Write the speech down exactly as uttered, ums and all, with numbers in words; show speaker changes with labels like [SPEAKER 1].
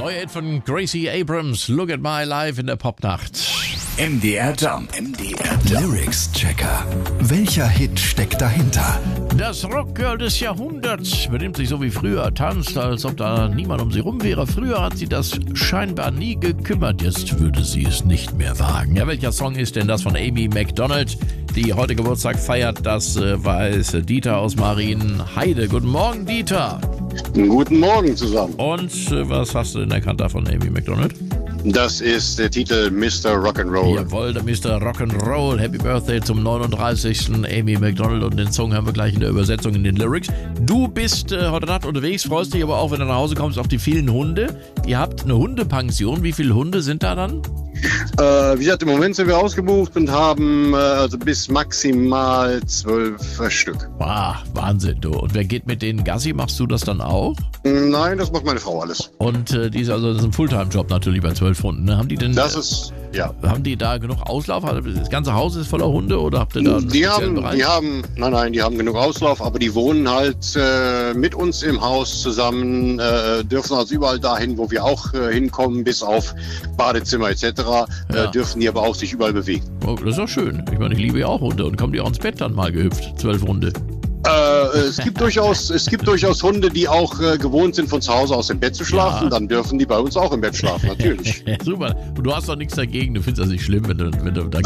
[SPEAKER 1] Neue Hit von Gracie Abrams, Look at My Life in der Popnacht.
[SPEAKER 2] M D R Jump. M D R Lyrics Checker. Welcher Hit steckt dahinter?
[SPEAKER 1] Das Rockgirl des Jahrhunderts benimmt sich so wie früher, tanzt, als ob da niemand um sie rum wäre. Früher hat sie das scheinbar nie gekümmert, jetzt würde sie es nicht mehr wagen. Ja, welcher Song ist denn das von Amy Macdonald, die heute Geburtstag feiert? Das äh, weiß Dieter aus Marienheide. Guten Morgen, Dieter.
[SPEAKER 3] Guten Morgen zusammen.
[SPEAKER 1] Und äh, was hast du denn erkannt da von Amy Macdonald?
[SPEAKER 3] Das ist der Titel Mister Rock'n'Roll.
[SPEAKER 1] Jawohl, der Mister Rock'n'Roll. Happy Birthday zum neununddreißigsten Amy Macdonald und den Song haben wir gleich in der Übersetzung in den Lyrics. Du bist äh, heute Nacht unterwegs, freust dich aber auch, wenn du nach Hause kommst, auf die vielen Hunde. Ihr habt eine Hundepension. Wie viele Hunde sind da dann?
[SPEAKER 3] Äh, wie gesagt, im Moment sind wir ausgebucht und haben äh, also bis maximal zwölf äh, Stück.
[SPEAKER 1] Wow, Wahnsinn, du. Und wer geht mit denen Gassi? Machst du das dann auch?
[SPEAKER 3] Nein, das macht meine Frau alles.
[SPEAKER 1] Und äh, die ist also, das ist ein Fulltime-Job natürlich bei zwölf Hunden. Ne? Haben die denn?
[SPEAKER 3] Das ist, ja.
[SPEAKER 1] Haben die da genug Auslauf? Das ganze Haus ist voller Hunde oder habt ihr da einen
[SPEAKER 3] die
[SPEAKER 1] speziellen
[SPEAKER 3] haben,
[SPEAKER 1] Bereich?
[SPEAKER 3] die haben, nein, nein, die haben genug Auslauf, aber die wohnen halt äh, mit uns im Haus zusammen, äh, dürfen also überall dahin, wo wir auch äh, hinkommen, bis auf Badezimmer et cetera.
[SPEAKER 1] Ja.
[SPEAKER 3] Äh, dürfen die aber auch sich überall bewegen.
[SPEAKER 1] Oh, das ist doch schön. Ich meine, ich liebe ja auch Hunde. Und kommen die auch ins Bett dann mal gehüpft? Zwölf Hunde.
[SPEAKER 3] Äh, es gibt durchaus, es gibt durchaus Hunde, die auch äh, gewohnt sind, von zu Hause aus im Bett zu schlafen.
[SPEAKER 1] Ja.
[SPEAKER 3] Dann dürfen die bei uns auch im Bett schlafen, natürlich.
[SPEAKER 1] Super. Und du hast doch nichts dagegen. Du findest das nicht schlimm, wenn du, wenn du da